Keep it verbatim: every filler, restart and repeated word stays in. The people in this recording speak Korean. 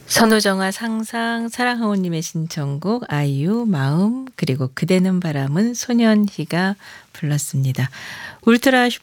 선우정아 상상 사랑하오님의 신청곡 아이유 마음 그리고 그대는 바람은 소년희가 불렀습니다. 울트라